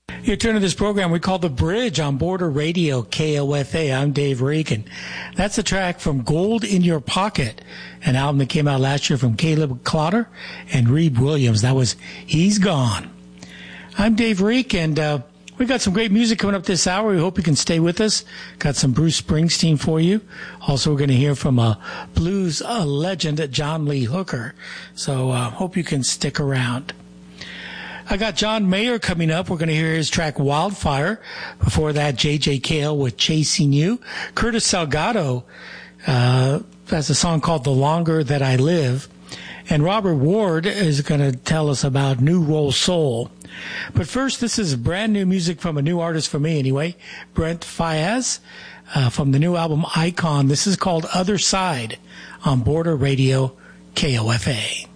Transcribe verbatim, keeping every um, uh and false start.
You're turning this program we call The Bridge on Border Radio, K O F A. I'm Dave Reagan. That's a track from Gold in Your Pocket, an album that came out last year from Caleb Clotter and Reed Williams. That was He's Gone. I'm Dave Reek, and uh, we got some great music coming up this hour. We hope you can stay with us. Got some Bruce Springsteen for you. Also, we're going to hear from a blues uh, legend, John Lee Hooker. So uh, hope you can stick around. I got John Mayer coming up. We're going to hear his track Wildfire. Before that, J J Cale with Chasing You. Curtis Salgado uh, has a song called The Longer That I Live. And Robert Ward is going to tell us about New Roll Soul. But first, this is brand new music from a new artist for me anyway, Brent Faiyaz, uh, from the new album Icon. This is called Other Side on Border Radio, K O F A.